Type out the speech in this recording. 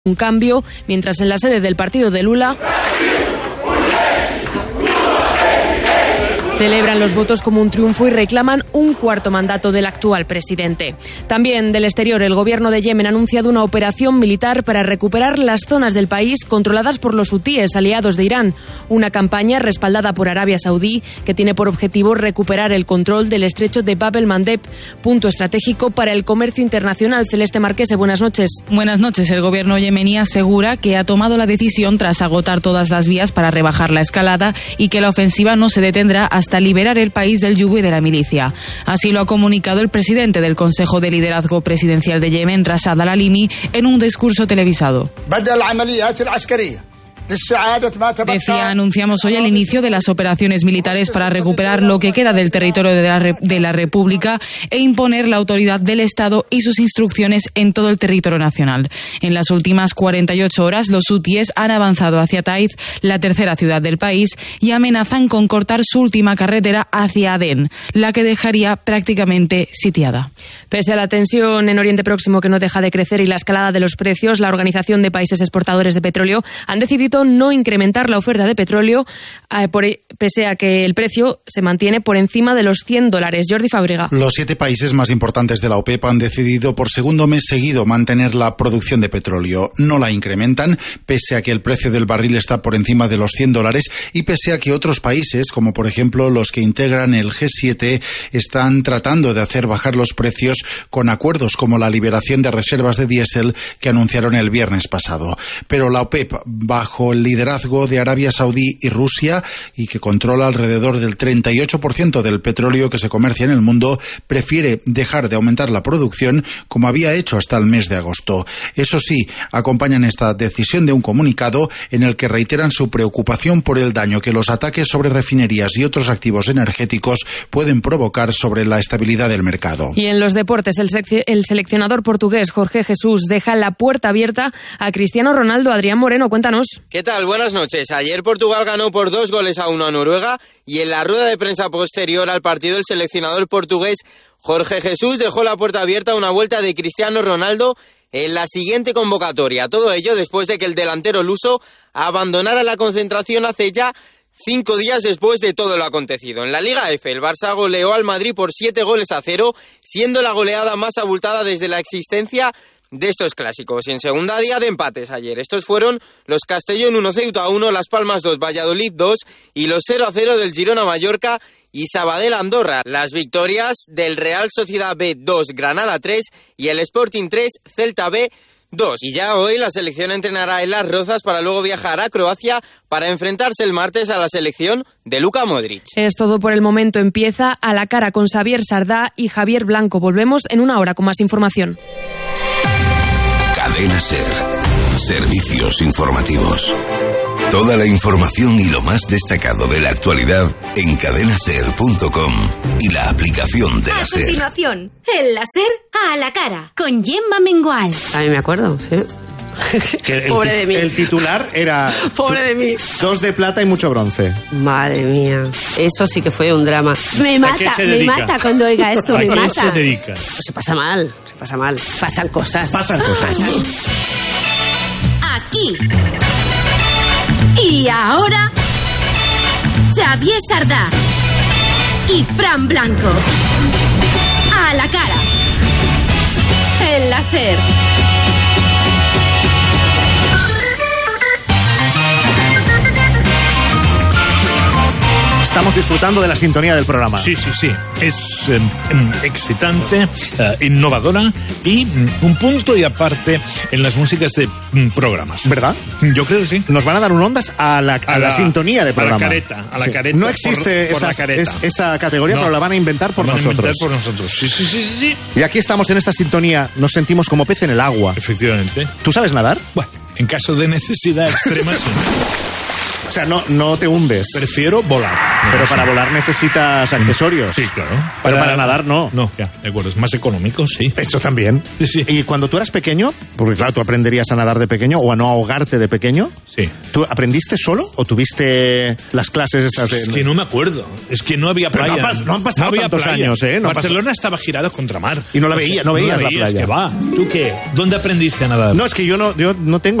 un cambio, mientras en la sede del partido de Lula celebran los votos como un triunfo y reclaman un cuarto mandato del actual presidente. También del exterior, el gobierno de Yemen ha anunciado una operación militar para recuperar las zonas del país controladas por los hutíes, aliados de Irán. Una campaña respaldada por Arabia Saudí que tiene por objetivo recuperar el control del estrecho de Bab el-Mandeb, punto estratégico para el comercio internacional. Celeste Marquese, buenas noches. Buenas noches. El gobierno yemení asegura que ha tomado la decisión tras agotar todas las vías para rebajar la escalada y que la ofensiva no se detendrá hasta liberar el país del yugo y de la milicia. Así lo ha comunicado el presidente del Consejo de Liderazgo Presidencial de Yemen, Rashad al-Alimi, en un discurso televisado. Decía, anunciamos hoy el inicio de las operaciones militares para recuperar lo que queda del territorio de la República e imponer la autoridad del Estado y sus instrucciones en todo el territorio nacional. En las últimas 48 horas, los hutíes han avanzado hacia Taiz, la tercera ciudad del país, y amenazan con cortar su última carretera hacia Adén, la que dejaría prácticamente sitiada. Pese a la tensión en Oriente Próximo que no deja de crecer y la escalada de los precios, la Organización de Países Exportadores de Petróleo han decidido no incrementar la oferta de petróleo, pese a que el precio se mantiene por encima de los $100. Jordi Fábrega. Los 7 países más importantes de la OPEP han decidido por segundo mes seguido mantener la producción de petróleo. No la incrementan, pese a que el precio del barril está por encima de los $100 y pese a que otros países, como por ejemplo los que integran el G7, están tratando de hacer bajar los precios con acuerdos como la liberación de reservas de diésel que anunciaron el viernes pasado. Pero la OPEP, bajo el liderazgo de Arabia Saudí y Rusia, y que controla alrededor del 38% del petróleo que se comercia en el mundo, prefiere dejar de aumentar la producción como había hecho hasta el mes de agosto. Eso sí, acompañan esta decisión de un comunicado en el que reiteran su preocupación por el daño que los ataques sobre refinerías y otros activos energéticos pueden provocar sobre la estabilidad del mercado. Y en los deportes, el seleccionador portugués Jorge Jesús deja la puerta abierta a Cristiano Ronaldo. Adrián Moreno, cuéntanos. ¿Qué tal? Buenas noches. Ayer Portugal ganó por 2-1 a Noruega y en la rueda de prensa posterior al partido el seleccionador portugués Jorge Jesús dejó la puerta abierta a una vuelta de Cristiano Ronaldo en la siguiente convocatoria. Todo ello después de que el delantero luso abandonara la concentración hace ya 5 días después de todo lo acontecido. En la Liga F, el Barça goleó al Madrid por 7-0, siendo la goleada más abultada desde la existencia de estos clásicos. Y en segunda, día de empates ayer. Estos fueron los Castellón 1, Ceuta 1, Las Palmas 2, Valladolid 2 y los 0-0 del Girona Mallorca y Sabadell Andorra. Las victorias del Real Sociedad B 2, Granada 3 y el Sporting 3, Celta B 2. Y ya hoy la selección entrenará en Las Rozas para luego viajar a Croacia para enfrentarse el martes a la selección de Luka Modric. Es todo por el momento. Empieza A la Cara con Xavier Sardá y Javier Blanco. Volvemos en una hora con más información. Cadena SER. Servicios informativos. Toda la información y lo más destacado de la actualidad en cadenaser.com y la aplicación de la SER. A continuación, en la SER A la Cara, con Gemma Mengual. A mí me acuerdo, sí. Pobre de mí. El titular era... Pobre de mí. 2 de plata y mucho bronce. Madre mía. Eso sí que fue un drama. Me mata cuando oiga esto, me mata. ¿A qué se dedica? Pues se pasa mal. Pasan cosas. Aquí. Y ahora, Xavier Sardá y Fran Blanco. A la Cara. En la SER. Estamos disfrutando de la sintonía del programa. Sí. Es excitante, innovadora y un punto y aparte en las músicas de programas. ¿Verdad? Yo creo que sí. Nos van a dar un ondas a la sintonía de programa. A la careta. No existe esa categoría, no, pero la van a inventar por nosotros. Sí. Y aquí estamos en esta sintonía, nos sentimos como pez en el agua. Efectivamente. ¿Tú sabes nadar? Bueno, en caso de necesidad extrema, sí. O sea, no te hundes. Prefiero volar. Pero para volar necesitas accesorios. Sí, claro. Pero para nadar no. No, ya, de acuerdo. Es más económico, sí. Esto también. Sí. Y cuando tú eras pequeño, porque claro, tú aprenderías a nadar de pequeño o a no ahogarte de pequeño. Sí. ¿Tú aprendiste solo o tuviste las clases estas de...? Es que no me acuerdo. Es que no había playa. No han pasado tantos años, ¿eh? Barcelona estaba girado contra mar. Y no veías la playa. ¿Qué va? ¿Tú qué? ¿Dónde aprendiste a nadar? No, es que yo no tengo